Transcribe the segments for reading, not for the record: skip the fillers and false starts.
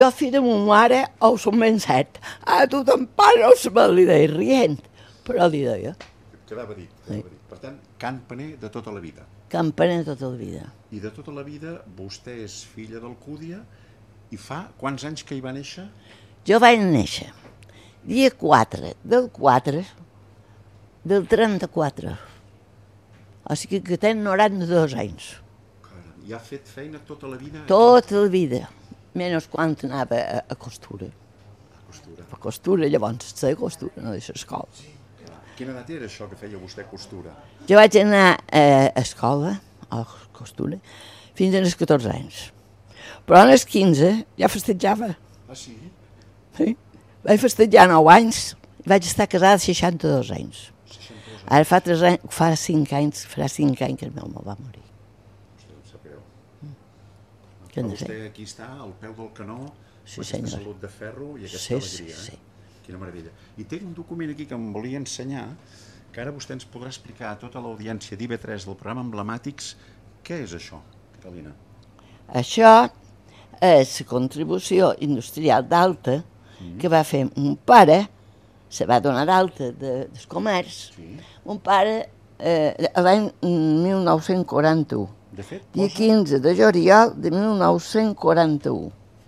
Jo, fill de ma mare, ho som ben cert. Tu ton pare no se me li deia rient, però li deia. Quedava dit. Per tant, campaner de tota la vida. Campaner tota la vida. I de tota la vida vostè és filla d'Alcúdia i fa quants anys que hi va néixer? Jo vaig néixer dia 4 del 4 del 34. O sigui que tenc 92 anys. Caram, i ha fet feina tota la vida? Tota la vida. Menys quan anava a costura. A costura, llavors, sé costura, no deixa escola. Quina edat era això que feia vostè costura? Jo vaig anar a escola, a costura, fins als 14 anys. Però als 15 ja festejava. Ah, sí? Sí. Vaig festejar 9 anys i vaig estar casada 62 anys. 62 anys. Ara farà 5 anys que el meu home va morir. Vostè em sap greu. Que no Vostè sé. aquí està, al peu del canó, Sí, amb aquesta senyor. salut de ferro i aquesta Sí, alegria. sí. Quina meravella. I té un document aquí que em volia ensenyar, que ara vostè ens podrà explicar a tota l'audiència d'IV3 del programa Emblemàtics què és això, Catalina? Això és la contribució industrial d'alta que va fer un pare, se va donar d'alta del comerç, un pare l'any 1941, De fet, dia 15 de juliol de 1941.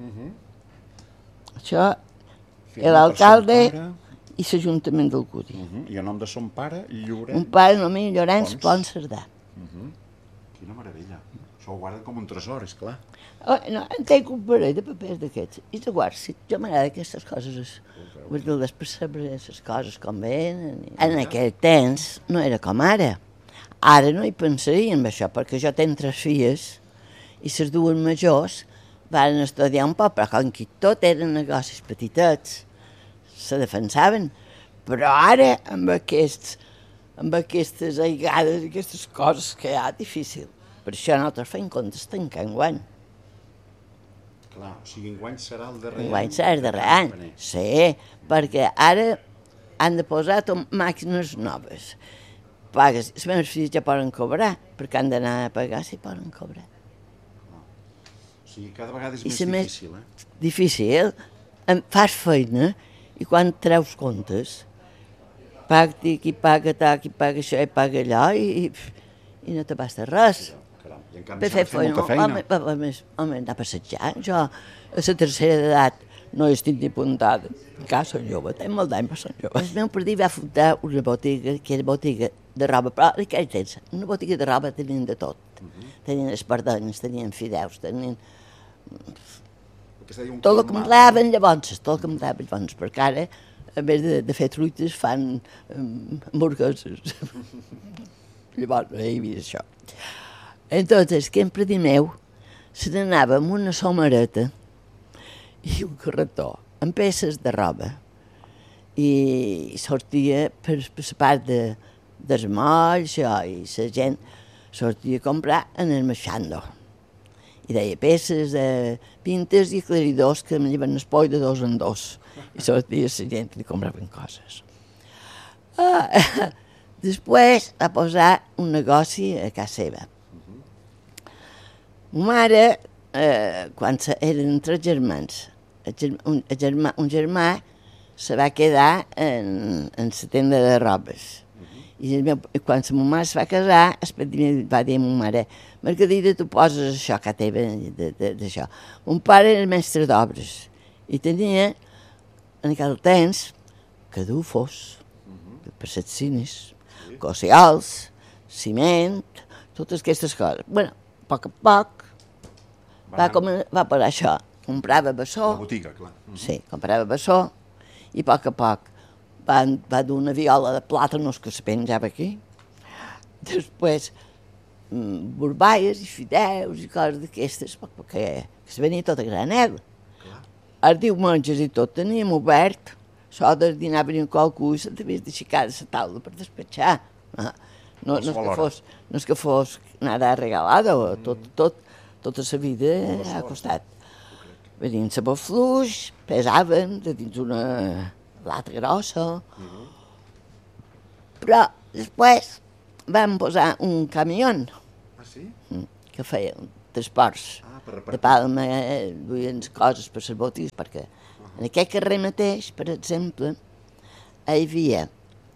Això era l'alcalde i l'Ajuntament d'Alcúdia. I a nom de son pare, Llorenç. Un pare anomenat Llorenç Pons Cerdà. Quina meravella. Això ho guarden com un tresor, és clar. Oh, no, en tenc un parell de papers d'aquests. I de guard, si jo m'agrada aquestes coses, de les percebre les coses com venen. En aquell temps no era com ara. Ara no hi pensaria en això, perquè jo tenc 3 filles i les dues majors van estudiar un poc, però com que tot eren negocis petitets, se defensaven. Però ara, amb aquestes aigades, aquestes coses que hi ha, difícil. Per això nosaltres fem comptes tancant enguany. Clar, o sigui, enguany serà el darrer any. Enguany serà el darrer any. Sí, perquè ara han de posar màquines noves. Pagues, les meves filles ja poden cobrar, perquè han d'anar a pagar si poden cobrar. O sigui, cada vegada és més difícil, eh? Difícil. Fas feina i quan treus comptes, paga aquí, paga això i paga allò i no te basta res. I en canvi s'ha de fer molta feina. Home, anar a passejar. Jo, a la tercera edat, no estic ni apuntada. Encara som jove, tenc molt d'any per ser jove. El meu partit va fundar una botiga, que era botiga de roba, però en aquell temps, una botiga de roba tenien de tot. Tenien espardenyes, tenien fideus, tenien... Tot el que m'agradaven llavors, perquè ara, a més de fer truites, fan hamburgueses. Llavors no hi havia això. Entonces, que en predi meu se n'anava amb una somareta i un carretó amb peces de roba i sortia per la part dels molls i la gent sortia a comprar en el Meixando. I deia peces de pintes i aclaridors que me lleven espoi de 2 en 2 i sortia la gent i compraven coses. Després va posar un negoci a casa seva. Ma mare, quan eren 3 germans, un germà se va quedar en la tenda de robes. I quan la meva mare se va casar, va dir a ma mare, Margarida, tu poses això que teva d'això. Mon pare era mestre d'obres i tenia, en aquell temps, cadufos, persetcines, cocials, ciment, totes aquestes coses. Bueno, a poc va per això. Comprava bessó. La botiga, clar. Sí, comprava bessó i a poc va dur una viola de plàtanos que se penjava aquí. Després borbaies i fideus i coses d'aquestes, perquè se venia tot a granel. Els diumenges i tot teníem obert, això de dinar venia qualcú i se t'havies d'aixecar de la taula per despatxar. No és que fos nada regalada, tota la vida ha costat. Venien sabó fluix, pesaven de dins una lata grossa. Però després vam posar un camió que feia transports per de Palma, duien coses per les botigues, perquè en aquest carrer mateix, per exemple, hi havia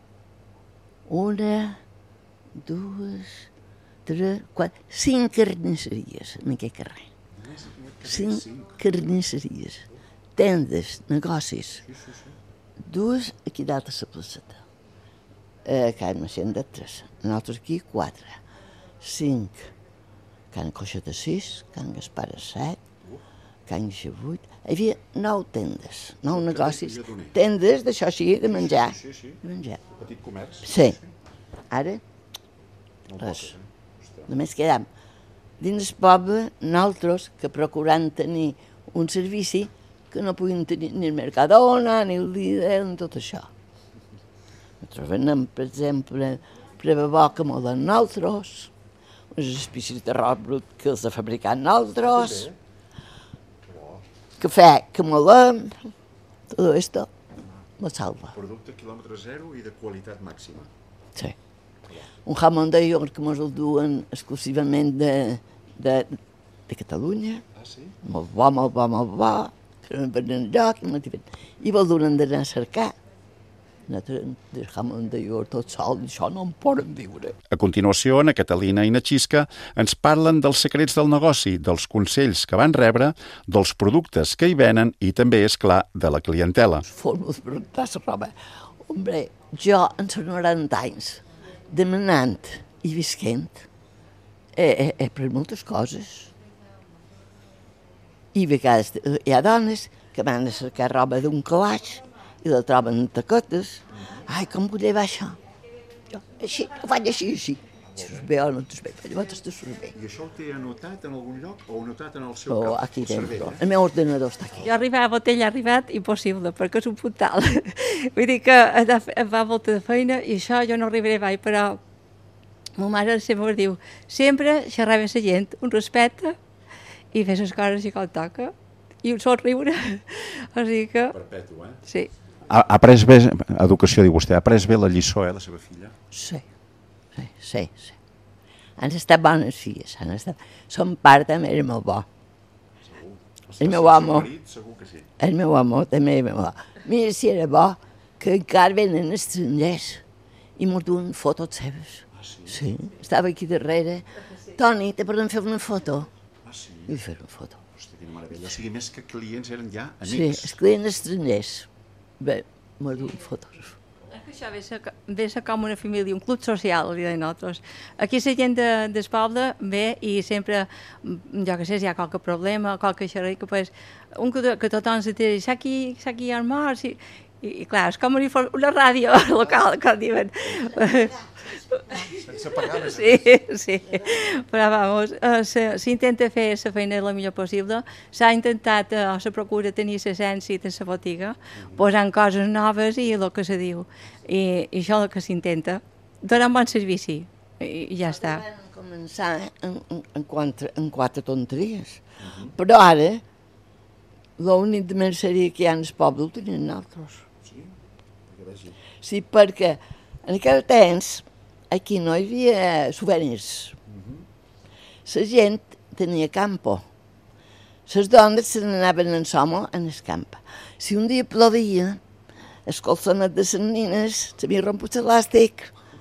una, dues, tres, quatre, 5 carnisseries en aquest carrer. 5 carnisseries, tendes, negocis. 2 aquí dalt a la placeta. A Can Macenda 3, nosaltres aquí 4, 5, Can Coixeta 6, Can Gaspar 7, Can Ixa 8. Hi havia 9 tendes, 9 negocis. Tendes d'això així, de menjar. De menjar. Petit comerç. Sí. Ara, res. Només quedam dins el poble, nosaltres, que procurant tenir un servici que no podien tenir ni el Mercadona, ni el Lidl, ni tot això. Nosaltres venem, per exemple, Prevavó que molen nosaltres, unes espècies d'arròs brut que els ha fabricat nosaltres, cafè que molem, tot esto lo salva. Producte quilòmetre zero i de qualitat màxima. Sí. Un jamón de york que ens el duen exclusivament de Catalunya. Ah, sí? Molt bo, molt bo, molt bo, que no venen enlloc, i vol donen d'anar a cercar. Nosaltres, del jamón de york tot sol, això no en poden viure. A continuació, na Catalina i na Xisca ens parlen dels secrets del negoci, dels consells que van rebre, dels productes que hi venen i també, és clar, de la clientela. Formes per rentar la roba. Hombre, jo, en els 90 anys, demanant i visquent, he pres moltes coses. I a vegades hi ha dones que van a cercar roba d'un calaix i la troben en taquetes. Ai, com podria va això? Jo, així, ho faig així. Si us ve o no t'us ve, llavors t'us ve. I això ho té anotat en algun lloc o anotat en el seu Oh, cap? aquí dentro. El meu ordenador està aquí. Jo arribar a Botell ha arribat impossible, perquè és un puntal. Vull dir que em va molta de feina i això jo no arribaré mai, però ma mare sempre diu, sempre xerrar amb la gent, un respecte i fer les coses i com toca. I un sol riure. O sigui que... Perpetu, eh? Sí. Ha après bé, educació, diu vostè, ha après bé la lliçó, la seva filla? Sí. Han estat bones filles, Son pare també era molt bo. El meu home, Segur que sí. el meu home també era molt bo. Mira si era bo, que encara venen estrangers i mos duen fotos seves. Ah, sí? Sí, estava aquí darrere. Toni, te podem fer una foto? Ah, sí? I fer una foto. Hosti, quina meravella. O sigui, més que clients eren ja Sí, amics. els clients estrangers. Bé, mos duen fotos. Això ve ser com una família, un club social, li deien nosaltres. Aquí la gent del poble ve i sempre, jo que sé, si hi ha qualque problema, qualque xerrar, pues, que tothom se tira, s'ha aquí almorz, i clar, és com una ràdio local, com diuen. Sense pagar més. Sí. Però, vamos, s'intenta fer la feina la millor possible. S'ha intentat, se procura tenir l'essència de la botiga, posant coses noves i el que se diu. I això és el que s'intenta. Donar un bon servici i ja està. Vam començar en 4 tonteries. Però ara, l'únic de merceria que hi ha en el poble ho tenien nosaltres. Sí, perquè en aquell temps aquí no hi havia souvenirs. La gent tenia campo. Les dones se n'anaven en somo en el camp. Si un dia plovia, el colsonet de les nines s'havia romput l'elàstic.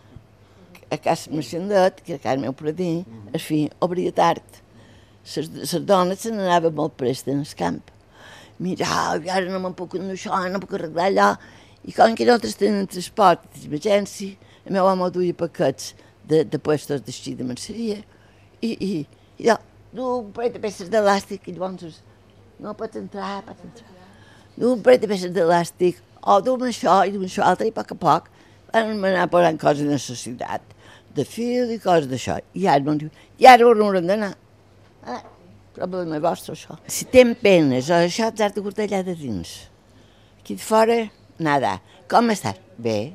A casa Macendet, que a casa meu predí, en fi, obria tard. Les dones se n'anaven molt prest en el camp. Mira, ara no me'n puc endur això, no puc arreglar allò. I com que nosaltres tenim transport d'emergència, el meu home duia paquets de puestos d'així de merceria i jo, du un parell de peces d'elàstic i llavors no pots entrar. Du un parell de peces d'elàstic, du'm això i du'm això altre, i a poc vam anar posant coses de necessitat, de fil i coses d'això. I ara no diu, i ara on haurem d'anar? Problema vostre, això. Si tens penes o això, t'has de portar allà de dins. Aquí de fora, nada. Com estàs? Bé.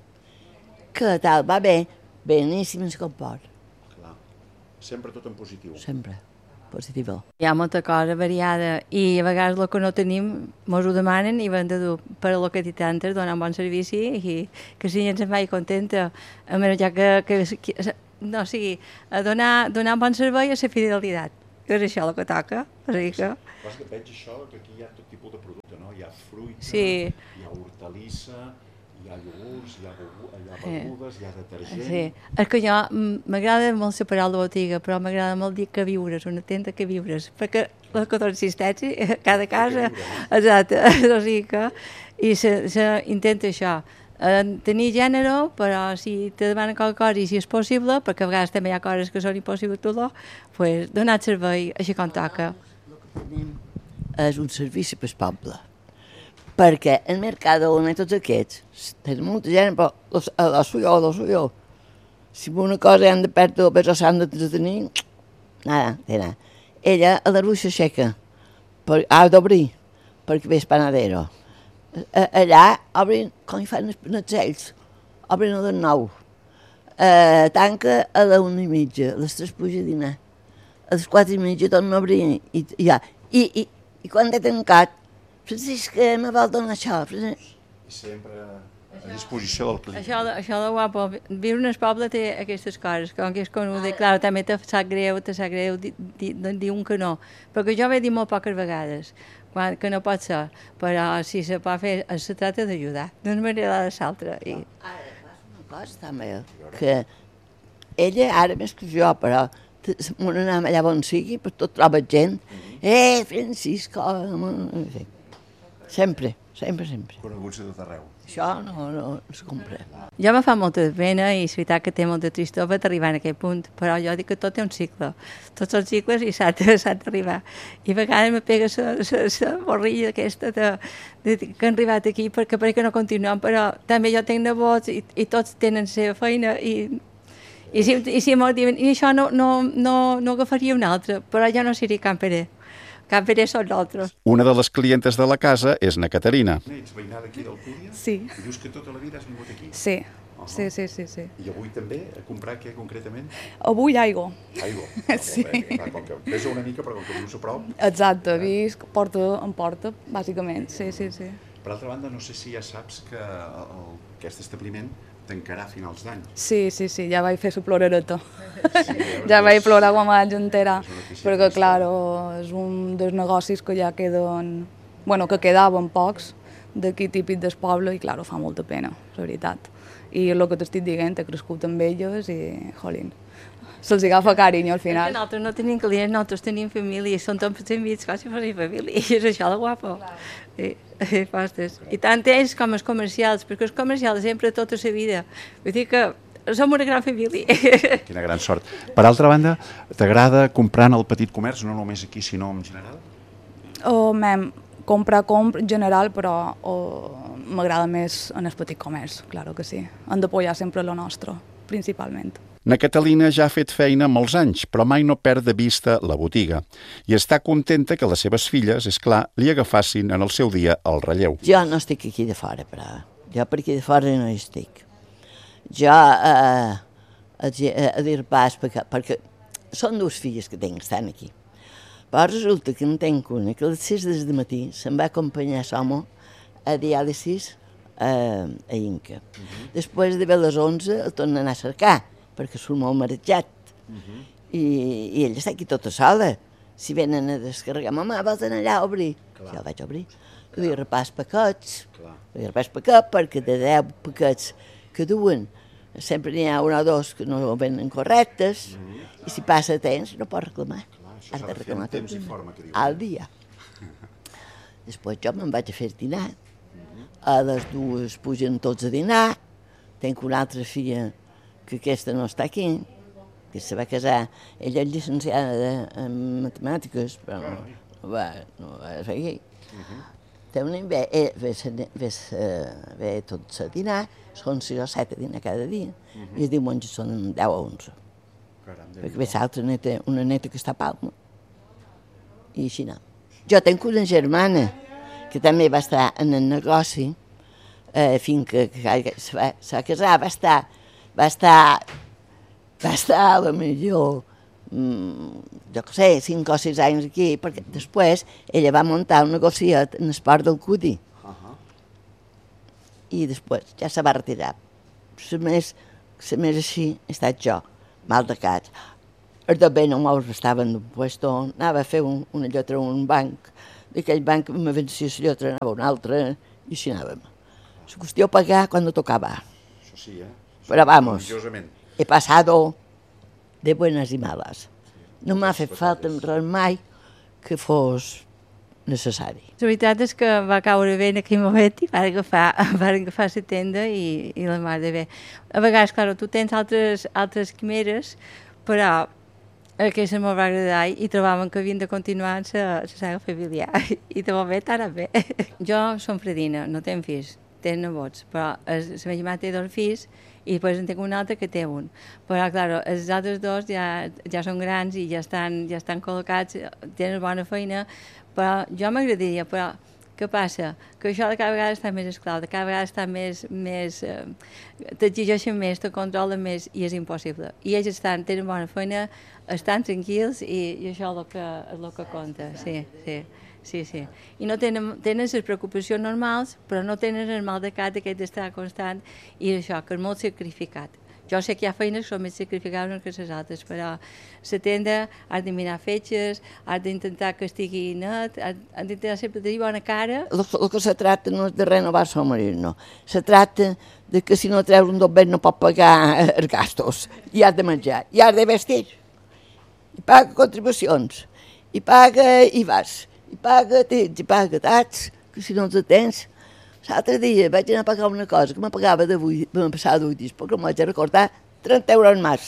Què tal? Va bé? Beníssim es comport. Clar. Sempre tot en positiu. Sempre. Positiu. Hi ha molta cosa variada i a vegades el que no tenim mos ho demanen i hem de dur per a lo que t'intantes, donar un bon servici i que si gent se'n vagi contenta. A menys ja que no, o sigui, a donar un bon servei a la fidelitat. que és això el que toca. O sigui que... Passa que veig això, que aquí hi ha tot tipus de producte, no? Hi ha fruita, Sí. hi ha hortalissa, hi ha iogurts, hi ha begudes, hi ha detergent... Sí, és que jo m'agrada molt separar la botiga, però m'agrada molt dir que viures, una tenda que viures, perquè la consistència, cada casa, exacte, o sigui que, i s'intenta això, tenir gènere, però si te demanen qualque cosa i si és possible, perquè a vegades també hi ha coses que són impossibles tot, pues, donar servei així com toca. El que tenim és un servici pel poble, perquè el Mercadona i tots aquests tenen molta gent, però lo suyo. Si una cosa han de perdre, però s'han de tenir, nada, de nada. Ella a la ruixa aixeca, ha d'obrir, perquè ve el panadero. Allà obrin, com hi fan els panatzells, obrin a les 9. Tanca a les 1:30, a les 3 puja a dinar. A les 4:30 torna a obrir i quan he tancat, Francisca, me vol donar això. I sempre a disposició del client. Això de guapo, viure en el poble té aquestes coses, com que és conegut, clar, també te sap greu dir un que no, perquè jo ho he dit molt poques vegades, que no pot ser, però si se pot fer, se tracta d'ajudar, d'una manera o de l'altra. Ara, passa una cosa també, que ella, ara més que jo, però m'on anem allà on sigui, per tot troba gent, Francisco, sempre. Coneguts de tot arreu. Això no es compra. Jo me fa molta pena i és veritat que té molta tristor per arribar a aquest punt, però jo dic que tot té un cicle, tots els cicles i s'ha d'arribar. I a vegades me pega la borrilla aquesta que han arribat aquí perquè pareix que no continuem, però també jo tinc nebots i tots tenen la seva feina i si m'ho diuen, i això no agafaria un altre, però jo no seria Can Pere són nosaltres. Una de les clientes de la casa és na Caterina. Ets veïnada d'aquí d'Alcúdia? Sí. I dius que tota la vida has vingut aquí? Sí. Sí. I avui també a comprar què concretament? Avui aigua. Aigua. Sí. Com que pesa una mica, però com que vius a prop... Exacte, visc porta en porta, bàsicament. Sí. Per altra banda, no sé si ja saps que aquest establiment tancarà a finals d'any. Sí, ja vaig fer la plorareta. Ja vaig plorar quan vaig enterar, perquè, clar, és un dels negocis que ja queden... Bueno, que quedaven pocs d'aquí típic del poble i, clar, fa molta pena, la veritat. I el que t'estic dient, he crescut amb elles i, jolín, se'ls agafa carinyo al final. Nosaltres no tenim clients, nosaltres tenim família, són tots amics, quasi fossin família, i és això de guapo. I tant ells com els comercials, perquè els comercials sempre tota la vida. Vull dir que som una gran família. Quina gran sort. Per altra banda, t'agrada comprar en el petit comerç, no només aquí, sinó en general? Comprar en general, però m'agrada més en el petit comerç, claro que sí. Hem d'apoyar sempre lo nostre, principalment. Na Catalina ja ha fet feina molts anys, però mai no perd de vista la botiga. I està contenta que les seves filles, és clar, li agafassin en el seu dia el relleu. Jo no estic aquí de fora, però jo per aquí de fora no hi estic. Jo a dir pas, perquè són dues filles que tinc, estan aquí. Però resulta que en tenc una que a les 6 del matí se'n va acompanyar l'home a diàlisis a Inca. Després de les 11 el torna a anar a cercar, perquè surt molt marejat. I ell està aquí tota sola. Si venen a descarregar, mama, vols anar allà a obrir? Jo vaig obrir. Li repàs paquets, perquè de 10 paquets que duen sempre n'hi ha un o dos que no venen correctes, i si passa temps no pots reclamar. Has de reclamar temps al dia. Després jo me'n vaig a fer dinar, a les 2 pugen tots a dinar, tinc una altra filla que aquesta no està aquí, que se va casar, ella és llicenciada en matemàtiques, però no va seguir. Té una ve tots a dinar, són 6 o 7 a dinar cada dia, i els diumenges són 10 o 11. Perquè ve l'altra neta, una neta que està a Palma, i així no. Jo tinc una germana que també va estar en el negoci, fins que se va casar, va estar a la millor, jo què sé, 5 o 6 anys aquí, perquè després ella va muntar un negociet en el port del Cudi. I després ja se va retirar. La més així he estat jo, mal de cap. els de bé no me'ls estaven d'un puesto, anava a fer una lletra a un banc, d'aquell banc me vencia la lletra, anava a un altre, i així anàvem. La qüestió pagar quan tocava. Això sí, Però vamos, religiosament. he pasado de buenas y malas. No m'ha fet falta res mai que fos necessari. La veritat és que va caure bé en aquell moment i van agafar la tenda i la mar de bé. A vegades, clar, tu tens altres quimeres, però aquesta me'l va agradar i trobàvem que havien de continuar en la saga familiar i de moment ara bé. Jo som fredina, no tenc fills, tenc nebots, però la meva germana té 2 fills i després en tinc un altre que té un. Però, clar, els altres 2 ja són grans i ja estan col·locats, tenen bona feina, però jo m'agradaria, però què passa? Que això de cada vegada està més esclau, de cada vegada està més t'exigeixen més, te controlen més i és impossible. I ells tenen bona feina, estan tranquils i això és el que compta, sí. I no tenen les preocupacions normals, però no tenen el mal de cap d'aquest d'estar constant i això, que és molt sacrificat. Jo sé que hi ha feines que són més sacrificades que les altres, però la tenda has de mirar fetges, has d'intentar que estigui net, has d'intentar sempre tenir bona cara. El que se tracta no és de renovar el marit, no. Se tracta de que si no treus un doblet no pot pagar els gastos, i has de menjar, i has de vestir, i paga contribucions, i paga IVAs, i paga tits, i paga tats, que si no els tens. L'altre dia vaig anar a pagar una cosa que me pagava me passava d'8 perquè em vaig recordar 30 euros més.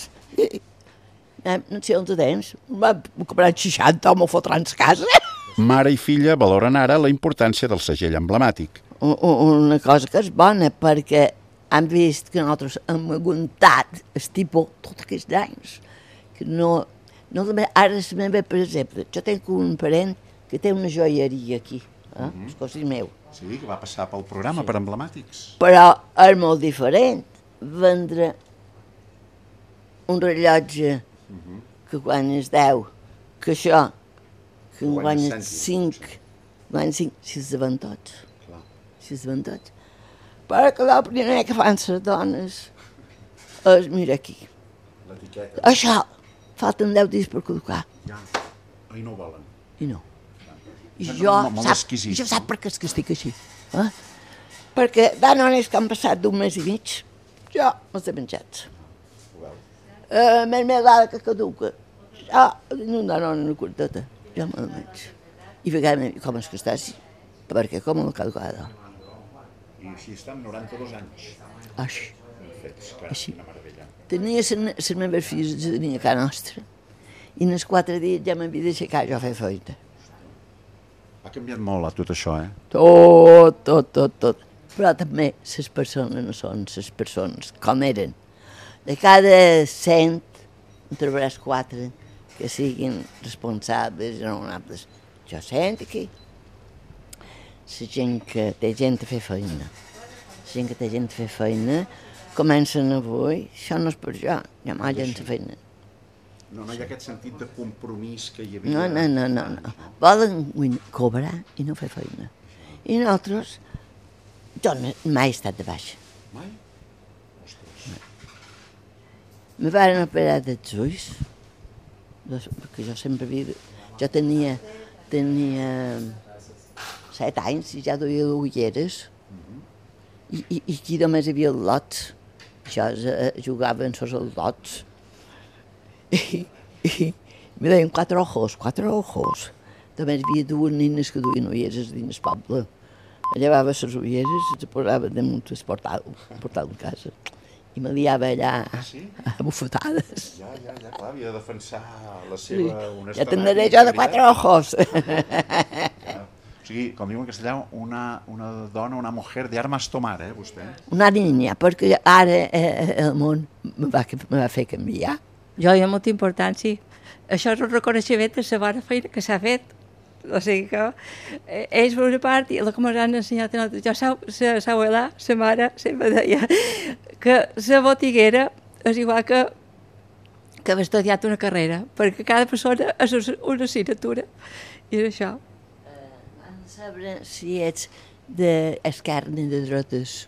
No sé on tens, m'ha comprat 60 o m'ho fotran a casa. Mare i filla valoren ara la importància del segell emblemàtic. Una cosa que és bona, perquè han vist que nosaltres hem aguantat el tipus tots aquests anys. Que no, ara se me ve, per exemple, jo tinc un parent que té una joieria aquí, el cosí meu. Sí, que va passar pel programa per emblemàtics. Però és molt diferent vendre un rellotge que guanyes 10, que això, que en guanyes 5, si es ven tots. Si es ven tots. Perquè el primer que fan les dones és, mira aquí, L'etiqueta. això, falten 10 dies per col·locar. Ja, i no ho volen. I no. I Molt exquisit. jo sap per què és que estic així. Perquè danones que han passat d'un mes i mig, jo els he menjat. Més dada que caduca, jo tinc un danone en una quarteta, jo me'l menjo. I a vegades com és que està així, perquè com la caducada. I així estan 92 anys. Així. Fets, Així. quina meravella. Tenia les meves filles, tenia a casa nostra. I en els 4 dies ja m'havia d'aixecar jo a fer feina. Ha canviat molt tot això, Tot. Però també les persones no són les persones com eren. De cada 100 en trobaràs 4 que siguin responsables i raonables. Jo sent aquí la gent que té gent a fer feina. La gent que té gent a fer feina comencen avui, això no és per jo, hi ha molt gent a fer feina. No hi ha aquest sentit de compromís que hi havia. No. Volen cobrar i no fer feina. I nosaltres, jo mai he estat de baixa. Mai? Me van operar dels ulls, perquè jo sempre havia... Jo tenia 7 anys i ja duia ulleres. I aquí només hi havia el lot. Jo jugava en els lots. I me deien 4 ojos. També hi havia 2 nines que duien ulleres dins el poble. Llevava les ulleres i les posava damunt el portal de casa. I me liava allà a bufetades. Ja, clar, havia de defensar la seva honestedat. Ja tindré jo de 4 ojos. O sigui, com diuen en castellà, una dona, una mujer de armas tomar, vostè? Una niña, perquè ara el món me va fer canviar. Jo hi ha molta importància. Això és un reconeixement de la bona feina que s'ha fet. O sigui que ells, per una part, i el que ens han ensenyat a nosaltres, jo, la abuela, la mare, sempre deia que la botiguera és igual que haver estudiat una carrera, perquè cada persona és una assignatura. I és això. Han de saber si ets d'esquerra ni de dretes.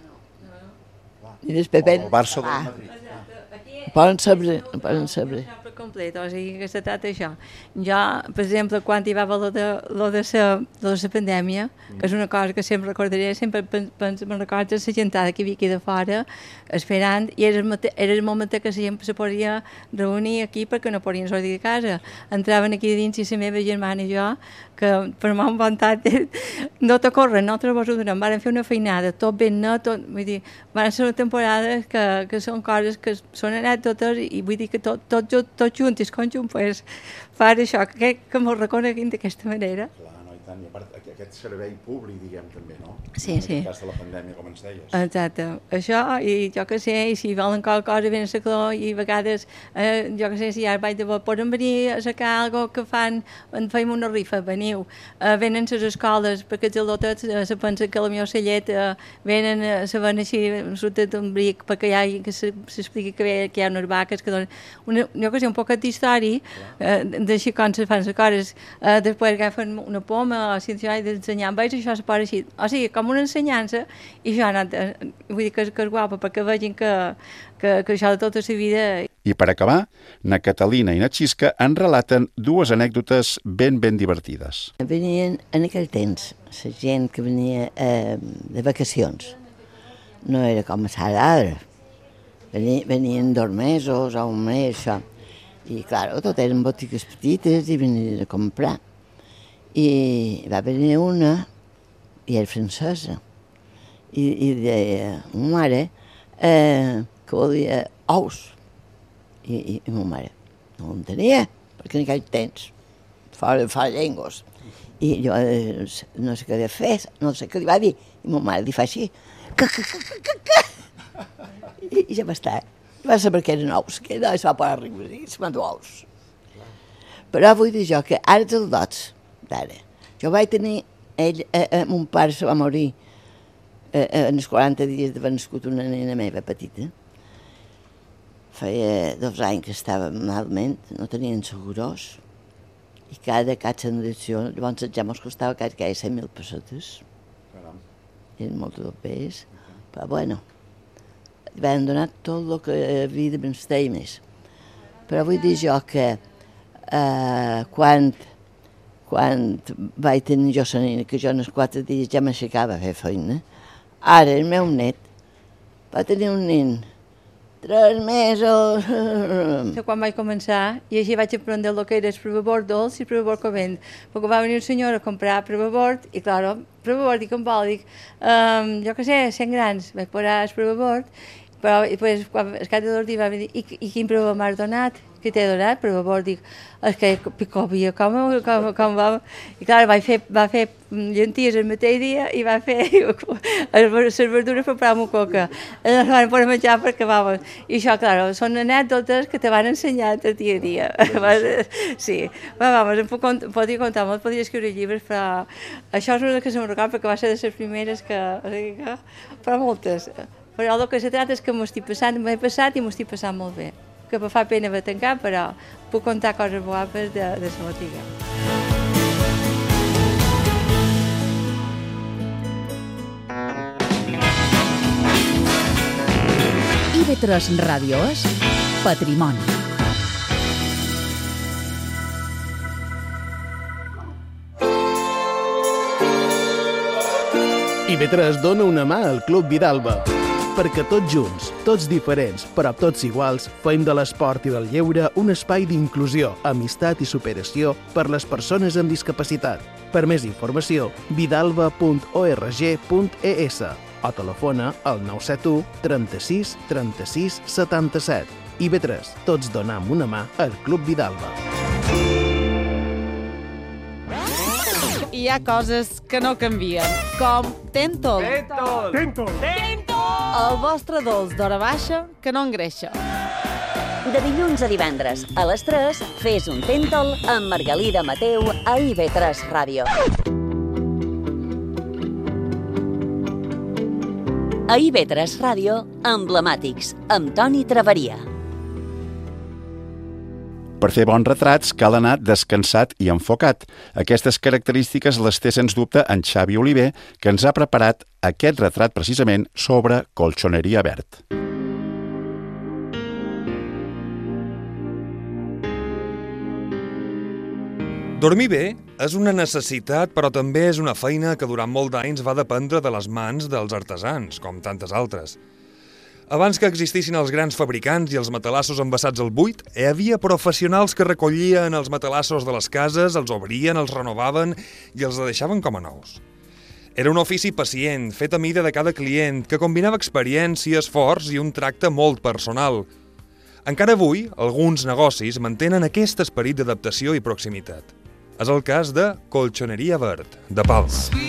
Ni del PP. El Barça del Madrid. Poden saber. complet, o sigui que se tracta d'això. Jo, per exemple, quan hi va haver lo de la pandèmia, és una cosa que sempre recordaré, sempre me'n recordo de la gentada que hi havia aquí de fora, esperant, i era el moment que la gent se podia reunir aquí perquè no podien sortir de casa. Entraven aquí dins i la meva germana i jo, que per m'ha inventat, no te corren, no te vos ho donem, van fer una feinada, tot ben net, vull dir, van ser temporades que són coses que són anècdotes i vull dir que tot junt i el conjunt pues, fa això, que m'ho reconeguin d'aquesta manera. Clar, no, i tant, i a part aquest servei públic, diguem, també, no? Sí, en sí. el cas de la pandèmia, com ens deies. Exacte, això, i jo que sé, i si volen qualque cosa ven a la calor, i a vegades, jo que sé, si ara vaig de bo, poden venir a sacar alguna que fan, feim una rifa, veniu, venen les escoles, perquè els al·lotets se pensa que la meva ocellet venen, se ven així, surten d'un bric, perquè que s'expliqui que hi ha unes vaques que donen, jo que sé, un poquet d'història, d'així com se fan les coses, després agafen una poma, o si això, i d'ensenyar, veig això se posa així, o sigui, com una ensenyança, i això ha anat, vull dir que és guapa, perquè vegin que això de tota la vida... I per acabar, na Catalina i na Xisca en relaten dues anècdotes ben divertides. Venien en aquell temps la gent que venia de vacacions. No era com ara. Venien 2 mesos o 1 mes, això. I, clar, tot eren botigues petites i venien a comprar. I va venir una, i era francesa, i deia, ma mare, que volia ous. I ma mare no en tenia, perquè en aquell temps fa llengües. I jo no sé què havia fet, no sé què li va dir, i ma mare li fa així, i ja va estar. Va saber que eren ous, que no es va poder riure, i es van dur ous. Però vull dir jo que ara els dots d'ara. Jo vaig tenir, mon pare se va morir en els 40 dies d'haver nascut una nena meva petita. Feia 2 anys que estava malament, no tenien segurós, i cada sandació, llavors ja mos costava quasi 100.000 pessetes. Eren molt de pes, però bueno, van donar tot el que havia de benestar i més. Però vull dir jo que quan vaig tenir jo la nena, que jo en els 4 dies ja m'aixecava a fer feina, ara el meu net va tenir un nen 3 mesos. Quan vaig començar, i així vaig aprendre el que era el provabord dolç i el provabord calent, perquè va venir un senyor a comprar provabord, i clar, provabord, dic, em vol, dic, jo què sé, 100 grans, vaig posar el provabord, però després, quan al cap de 2 dies va dir, i quin provabord m'has donat? Què t'he donat? Provabord, dic, és que picovia, com va? I clar, va fer llenties el mateix dia i va fer les verdures per preparar amb coca. Les van poder menjar perquè vamos. I això, clar, són anècdotes que te van ensenyar el dia a dia. Sí, vamos, podria contar molt, podria escriure llibres, però això és una que se me'n recorda perquè va ser de les primeres que... Però moltes. Però el que se tracta és que m'ho he passat i m'ho estic passant molt bé. Que me fa pena haver tancat, però puc contar coses guapes de la botiga. IB3 Ràdio és Patrimoni. IB3 dona una mà al Club Vidalba, perquè tots junts, tots diferents, però tots iguals, fem de l'esport i del lleure un espai d'inclusió, amistat i superació per les persones amb discapacitat. Per més informació, vidalba.org.es o telefona al 971 36 36 77. IB3, tots donam una mà al Club Vidalba. Hi ha coses que no canvien, com Tentol. Tentol! El vostre dolç d'hora baixa que no engreixa. De dilluns a divendres, a les 3, fes un Tentol amb Margalida Mateu a IB3 Ràdio. A IB3 Ràdio, Emblemàtics, amb Toni Traveria. Per fer bons retrats cal anar descansat i enfocat. Aquestes característiques les té sens dubte en Xavi Oliver, que ens ha preparat aquest retrat precisament sobre colxoneria verd. Dormir bé és una necessitat, però també és una feina que durant molts anys va dependre de les mans dels artesans, com tantes altres. Abans que existissin els grans fabricants i els matalassos envasats al buit, hi havia professionals que recollien els matalassos de les cases, els obrien, els renovaven i els deixaven com a nous. Era un ofici pacient, fet a mida de cada client, que combinava experiència, esforç i un tracte molt personal. Encara avui, alguns negocis mantenen aquest esperit d'adaptació i proximitat. És el cas de Colxoneria Verd, de Palma.